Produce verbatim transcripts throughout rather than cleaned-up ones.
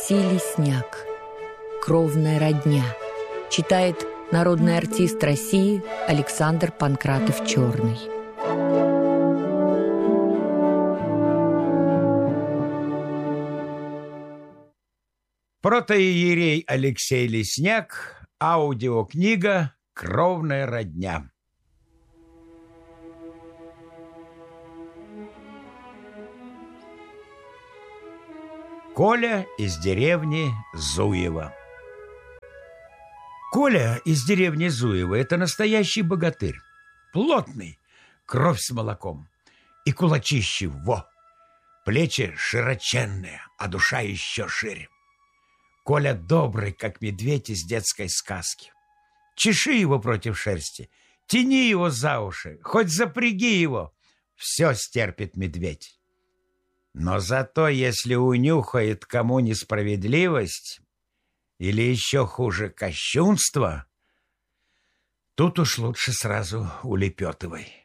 Алексей Лесняк. «Кровная родня». Читает народный артист России Александр Панкратов-Черный. Протоиерей Алексей Лесняк. Аудиокнига «Кровная родня». Коля из деревни Зуево. Коля из деревни Зуево — это настоящий богатырь. Плотный, кровь с молоком. И кулачище, во! Плечи широченные, а душа еще шире. Коля добрый, как медведь из детской сказки. Чеши его против шерсти, тяни его за уши, хоть запряги его. Все стерпит медведь. Но зато, если унюхает кому несправедливость или еще хуже кощунство, тут уж лучше сразу улепетывай.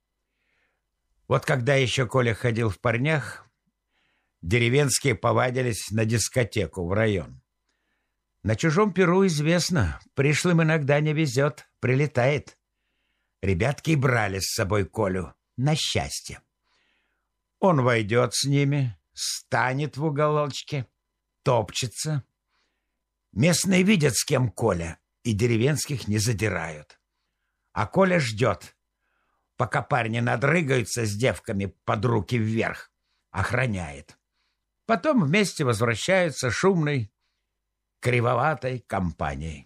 Вот когда еще Коля ходил в парнях, деревенские повадились на дискотеку в район. На чужом перу известно, пришлым иногда не везет, прилетает. Ребятки брали с собой Колю на счастье. Он войдет с ними, станет в уголочке, топчется. Местные видят, с кем Коля, и деревенских не задирают. А Коля ждет, пока парни надрыгаются с девками под руки вверх, охраняет. Потом вместе возвращаются шумной, кривоватой компанией.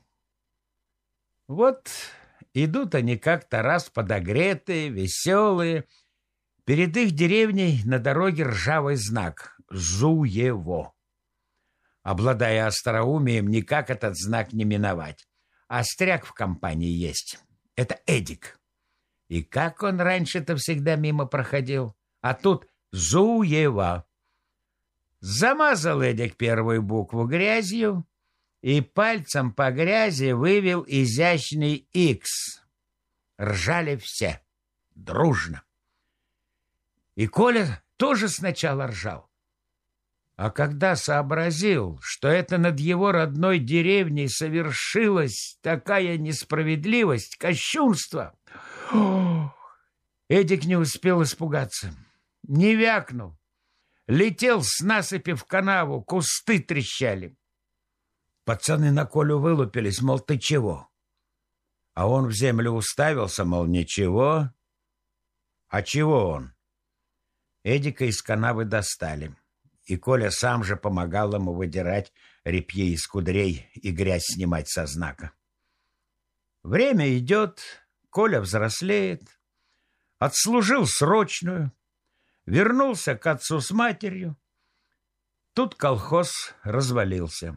Вот идут они как-то раз подогретые, веселые. Перед их деревней на дороге ржавый знак «Зуево». Обладая остроумием, никак этот знак не миновать. Остряк в компании есть. Это Эдик. И как он раньше-то всегда мимо проходил. А тут «Зуево». Замазал Эдик первую букву грязью и пальцем по грязи вывел изящный «Икс». Ржали все. Дружно. И Коля тоже сначала ржал. А когда сообразил, что это над его родной деревней совершилась такая несправедливость, кощунство, Эдик не успел испугаться, не вякнул. Летел с насыпи в канаву, кусты трещали. Пацаны на Колю вылупились, мол, ты чего? А он в землю уставился, мол, ничего. А чего он? Эдика из канавы достали, и Коля сам же помогал ему выдирать репьи из кудрей и грязь снимать со знака. Время идет, Коля взрослеет, отслужил срочную, вернулся к отцу с матерью. Тут колхоз развалился.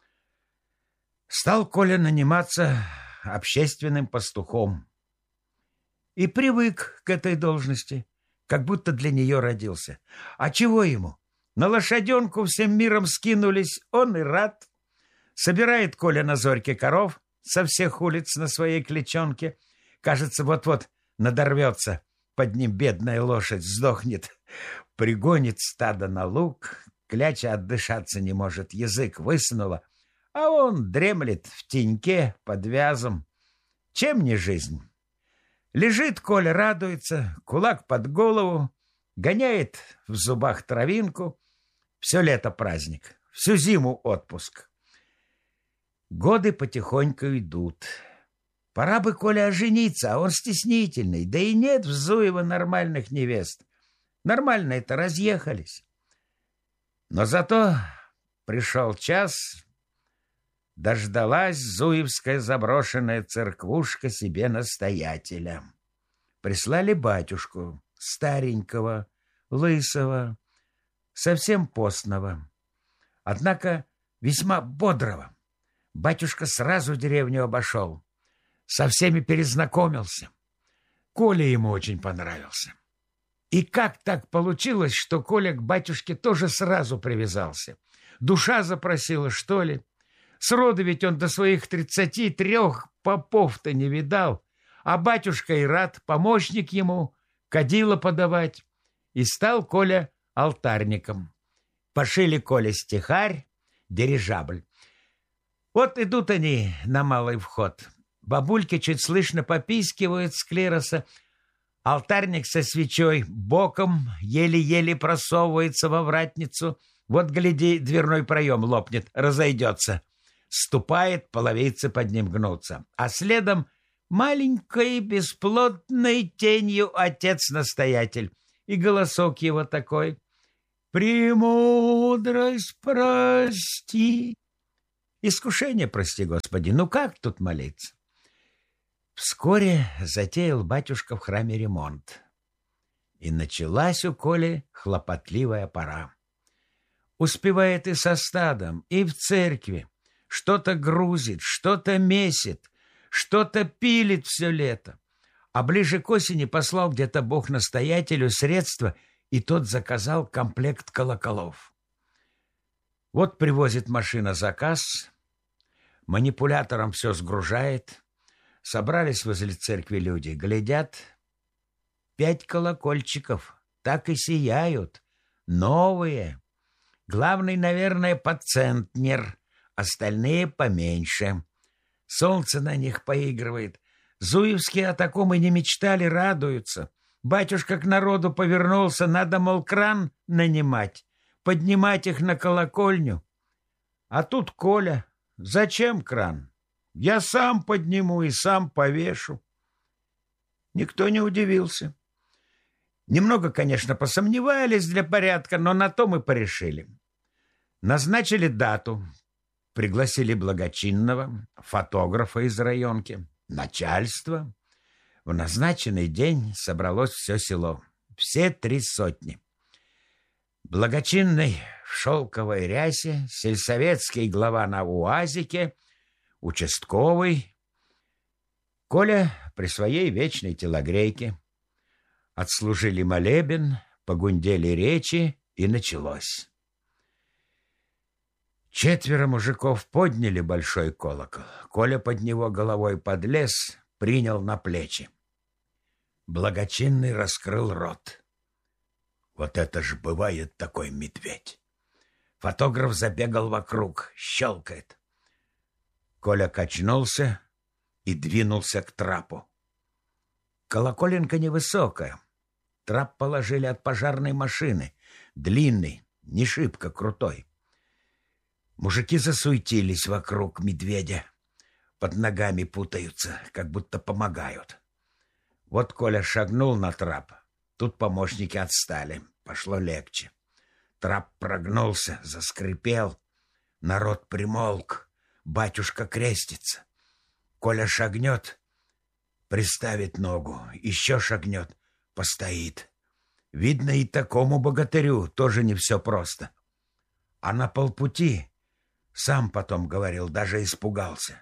Стал Коля наниматься общественным пастухом и привык к этой должности, как будто для нее родился. А чего ему? На лошаденку всем миром скинулись, он и рад. Собирает Коля на зорьке коров со всех улиц на своей клячонке. Кажется, вот-вот надорвется, под ним бедная лошадь сдохнет. Пригонит стадо на луг, кляча отдышаться не может, язык высунула, а он дремлет в теньке под вязом. Чем не жизнь? Лежит Коля, радуется, кулак под голову, гоняет в зубах травинку. Все лето праздник, всю зиму отпуск. Годы потихоньку идут. Пора бы Коля ожениться, а он стеснительный. Да и нет в Зуево нормальных невест. Нормальные-то разъехались. Но зато пришел час, дождалась зуевская заброшенная церквушка себе настоятеля. Прислали батюшку, старенького, лысого, совсем постного, однако весьма бодрого. Батюшка сразу деревню обошел, со всеми перезнакомился. Коля ему очень понравился. И как так получилось, что Коля к батюшке тоже сразу привязался? Душа запросила, что ли? Сроду ведь он до своих тридцати трех попов-то не видал, а батюшка и рад, помощник ему, кадила подавать. И стал Коля алтарником. Пошили Коле стихарь, дирижабль. Вот идут они на малый вход. Бабульки чуть слышно попискивают с клироса. Алтарник со свечой боком еле-еле просовывается во вратницу. Вот, гляди, дверной проем лопнет, разойдется. Ступает, половицы под ним гнутся. А следом маленькой бесплотной тенью отец-настоятель. И голосок его такой: «Премудрость прости». Искушение, прости, Господи, ну как тут молиться? Вскоре затеял батюшка в храме ремонт. И началась у Коли хлопотливая пора. Успевает и со стадом, и в церкви. Что-то грузит, что-то месит, что-то пилит все лето. А ближе к осени послал где-то Бог настоятелю средства, и тот заказал комплект колоколов. Вот привозит машина заказ, манипулятором все сгружает. Собрались возле церкви люди, глядят, пять колокольчиков, так и сияют, новые. Главный, наверное, поцентнер, остальные поменьше. Солнце на них поигрывает. Зуевские о таком и не мечтали, радуются. Батюшка к народу повернулся, надо, мол, кран нанимать, поднимать их на колокольню. А тут Коля: «Зачем кран? Я сам подниму и сам повешу». Никто не удивился. Немного, конечно, посомневались для порядка, но на то мы порешили. Назначили дату, пригласили благочинного, фотографа из районки, начальство. В назначенный день собралось все село, все три сотни. Благочинный в шелковой рясе, сельсоветский глава на уазике, участковый. Коля при своей вечной телогрейке. Отслужили молебен, погундели речи, и началось. Четверо мужиков подняли большой колокол. Коля под него головой подлез, принял на плечи. Благочинный раскрыл рот. Вот это ж бывает такой медведь. Фотограф забегал вокруг, щелкает. Коля качнулся и двинулся к трапу. Колоколенка невысокая. Трап положили от пожарной машины. Длинный, не шибко крутой. Мужики засуетились вокруг медведя. Под ногами путаются, как будто помогают. Вот Коля шагнул на трап. Тут помощники отстали. Пошло легче. Трап прогнулся, заскрипел. Народ примолк. Батюшка крестится. Коля шагнет, приставит ногу, еще шагнет, постоит. Видно, и такому богатырю тоже не все просто. А на полпути, сам потом говорил, даже испугался.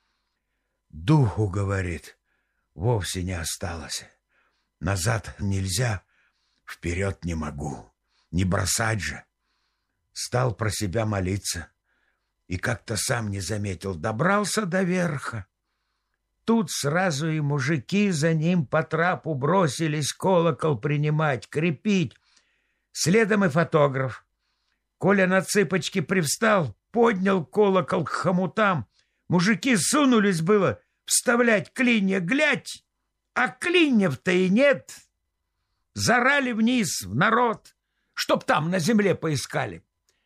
Духу, говорит, вовсе не осталось. Назад нельзя, вперед не могу. Не бросать же. Стал про себя молиться. И как-то сам не заметил, добрался до верха. Тут сразу и мужики за ним по трапу бросились колокол принимать, крепить. Следом и фотограф. Коля на цыпочки привстал, поднял колокол к хомутам. Мужики сунулись было вставлять клинья, глядь, а клиньев-то и нет. Зарали вниз в народ, чтоб там на земле поискали.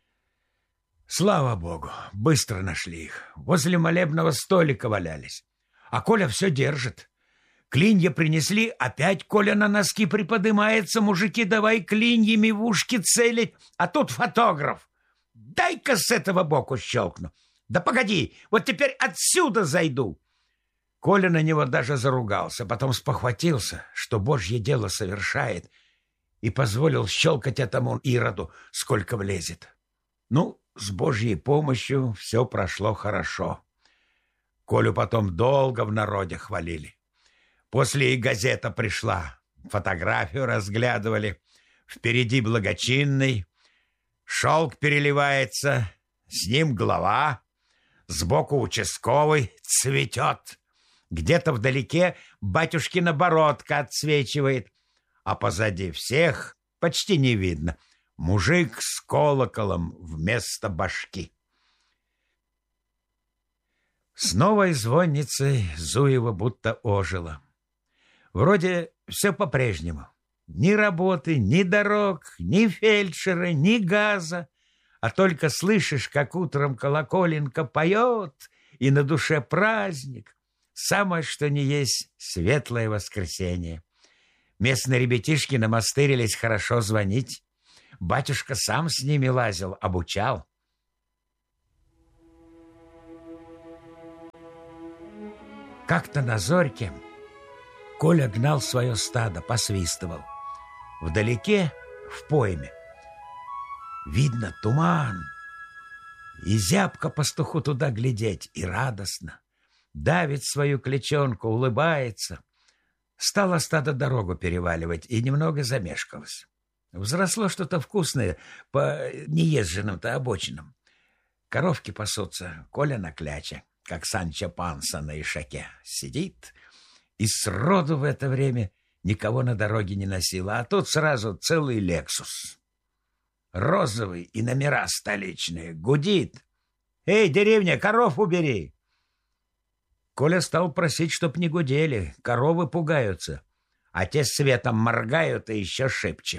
Слава богу, быстро нашли их. Возле молебного столика валялись. А Коля все держит. Клинья принесли, опять Коля на носки приподымается. Мужики, давай клиньями в ушки целить. А тут фотограф. Дай-ка с этого боку щелкну. Да погоди, вот теперь отсюда зайду. Коля на него даже заругался, потом спохватился, что Божье дело совершает, и позволил щелкать этому ироду, сколько влезет. Ну, с Божьей помощью все прошло хорошо. Колю потом долго в народе хвалили. После и газета пришла. Фотографию разглядывали. Впереди благочинный. Шелк переливается. С ним голова. Сбоку участковый цветет. Где-то вдалеке батюшкина бородка отсвечивает. А позади всех почти не видно. Мужик с колоколом вместо башки. С новой звонницей Зуева будто ожила. Вроде все по-прежнему. Ни работы, ни дорог, ни фельдшера, ни газа. А только слышишь, как утром колоколенка поет, и на душе праздник. Самое, что ни есть, светлое воскресенье. Местные ребятишки намастырились хорошо звонить. Батюшка сам с ними лазил, обучал. Как-то на зорьке Коля гнал свое стадо, посвистывал. Вдалеке, в пойме, видно туман. И зябко пастуху туда глядеть, и радостно. Давит свою клячонку, улыбается. Стало стадо дорогу переваливать, и немного замешкалось. Взросло что-то вкусное по неезженным-то обочинам. Коровки пасутся, Коля на кляче, как Санчо Панса на ишаке, сидит, и сроду в это время никого на дороге не носило, а тут сразу целый «Лексус». Розовый и номера столичные, гудит. «Эй, деревня, коров убери!» Коля стал просить, чтоб не гудели, коровы пугаются, а те светом моргают и еще шепче.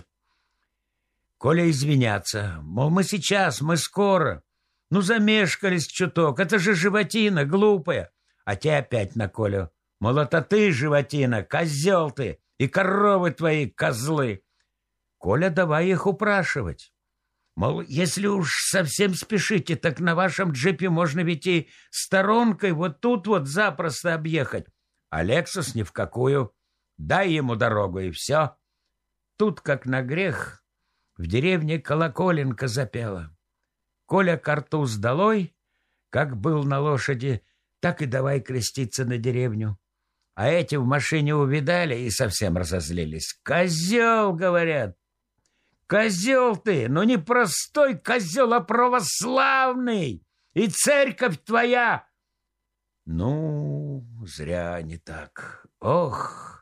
Коля извиняться, мол, мы сейчас, мы скоро. Ну, замешкались чуток, это же животина глупая. А те опять на Колю, мол, это ты, животина, козел ты, и коровы твои козлы. Коля давай их упрашивать. Мол, если уж совсем спешите, так на вашем джипе можно ведь и сторонкой вот тут вот запросто объехать. А «Лексус» ни в какую. Дай ему дорогу, и все. Тут, как на грех, в деревне колоколенка запела. Коля картуз долой, как был на лошади, так и давай креститься на деревню. А эти в машине увидали и совсем разозлились. «Козел!» — говорят. «Козел ты! Но не простой козел, а православный! И церковь твоя!» Ну, зря не так. Ох!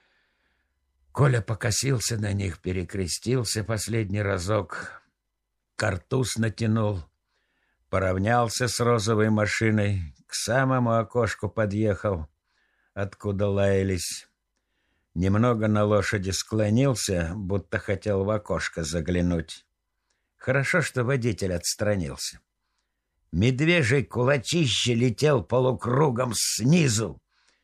Коля покосился на них, перекрестился последний разок, картуз натянул, поравнялся с розовой машиной, к самому окошку подъехал, откуда лаялись. Немного на лошади склонился, будто хотел в окошко заглянуть. Хорошо, что водитель отстранился. Медвежий кулачище летел полукругом снизу.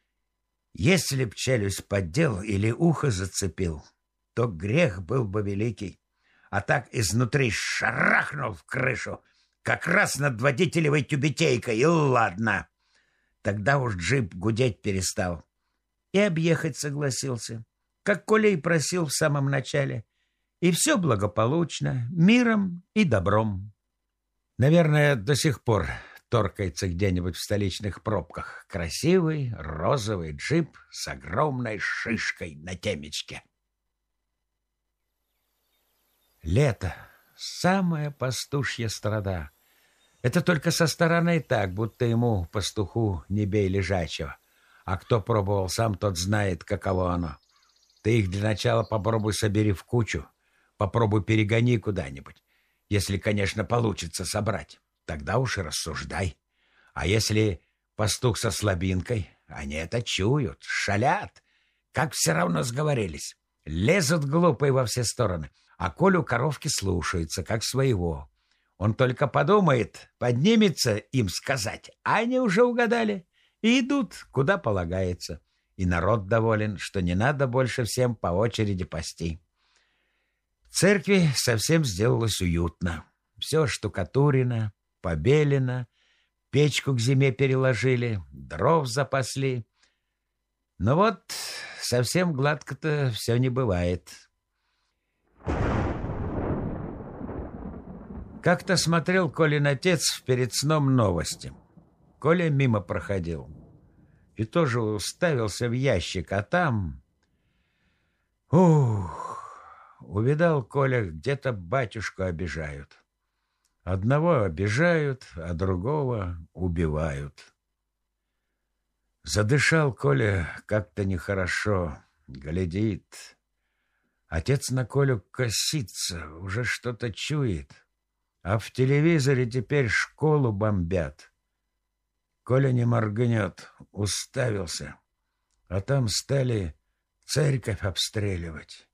Если б челюсть поддел или ухо зацепил, то грех был бы великий. А так изнутри шарахнул в крышу, как раз над водителевой тюбетейкой, и ладно. Тогда уж джип гудеть перестал. И объехать согласился, как Коля и просил в самом начале. И все благополучно, миром и добром. Наверное, до сих пор торкается где-нибудь в столичных пробках красивый розовый джип с огромной шишкой на темечке. Лето — самая пастушья страда. Это только со стороны так, будто ему, пастуху, не бей лежачего. А кто пробовал сам, тот знает, каково оно. Ты их для начала попробуй собери в кучу, попробуй перегони куда-нибудь. Если, конечно, получится собрать, тогда уж и рассуждай. А если пастух со слабинкой, они это чуют, шалят, как все равно сговорились. Лезут глупые во все стороны, а Колю коровки слушаются, как своего. Он только подумает, поднимется им сказать, а они уже угадали и идут, куда полагается. И народ доволен, что не надо больше всем по очереди пасти. В церкви совсем сделалось уютно. Все штукатурено, побелено, печку к зиме переложили, дров запасли. Но вот совсем гладко-то все не бывает. Как-то смотрел Колин отец перед сном новости. Коля мимо проходил и тоже уставился в ящик, а там... Ух! Увидал Коля, где-то батюшку обижают. Одного обижают, а другого убивают. Задышал Коля как-то нехорошо, глядит. Отец на Колю косится, уже что-то чует. А в телевизоре теперь школу бомбят. Коля не моргнет, уставился. А там стали церковь обстреливать.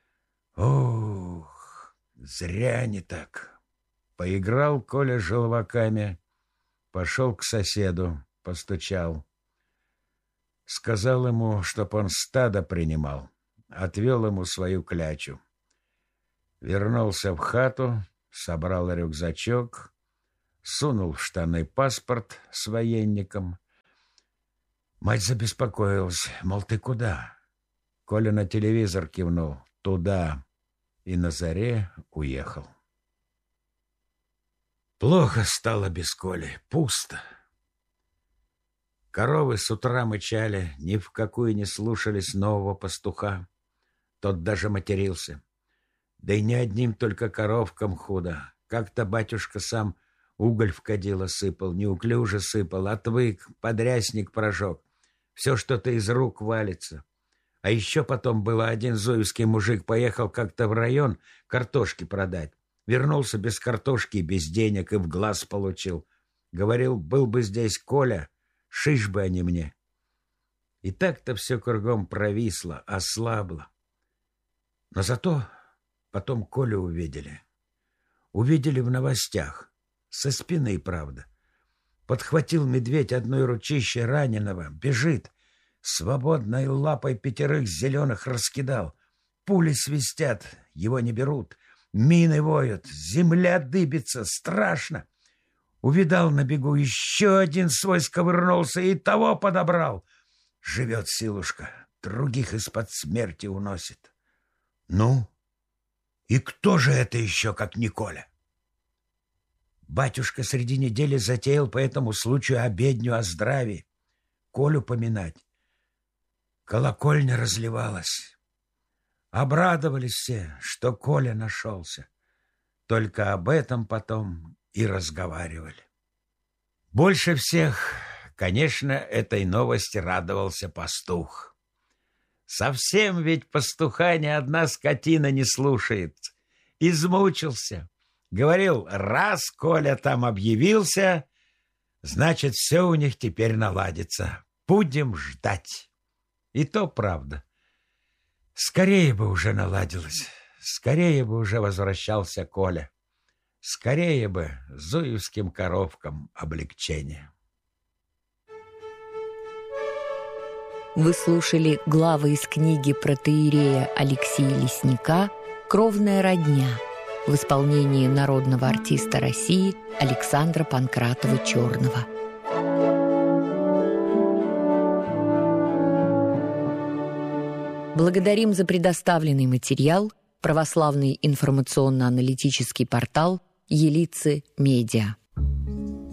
Ух, зря не так. Поиграл Коля желваками, пошел к соседу, постучал. Сказал ему, чтоб он стадо принимал, отвел ему свою клячу. Вернулся в хату, собрал рюкзачок, сунул в штаны паспорт с военником. Мать забеспокоилась, мол, ты куда? Коля на телевизор кивнул, туда, и на заре уехал. Плохо стало без Коли, пусто. Коровы с утра мычали, ни в какую не слушались нового пастуха. Тот даже матерился. Да и не одним только коровкам худо. Как-то батюшка сам уголь в кадило сыпал, неуклюже сыпал, отвык, подрясник прожег. Все что-то из рук валится. А еще потом было один зуевский мужик поехал как-то в район картошки продать. Вернулся без картошки, без денег и в глаз получил. Говорил, был бы здесь Коля, шиш бы они мне. И так-то все кругом провисло, ослабло. Но зато потом Колю увидели. Увидели в новостях. Со спины, правда. Подхватил медведь одной ручищей раненого. Бежит. Свободной лапой пятерых зеленых раскидал. Пули свистят. Его не берут. Мины воют. Земля дыбится. Страшно. Увидал на бегу. Еще один свой сковырнулся и того подобрал. Живет силушка. Других из-под смерти уносит. Ну? И кто же это еще, как не Коля? Батюшка среди недели затеял по этому случаю обедню о здравии. Колю поминать. Колокольня разливалась. Обрадовались все, что Коля нашелся. Только об этом потом и разговаривали. Больше всех, конечно, этой новости радовался пастух. Совсем ведь пастуха ни одна скотина не слушает. Измучился. Говорил, раз Коля там объявился, значит, все у них теперь наладится. Будем ждать. И то правда. Скорее бы уже наладилось. Скорее бы уже возвращался Коля. Скорее бы зуевским коровкам облегчение. Вы слушали главы из книги протоиерея Алексея Лесника «Кровная родня» в исполнении народного артиста России Александра Панкратова-Черного. Благодарим за предоставленный материал православный информационно-аналитический портал Елицы Медиа.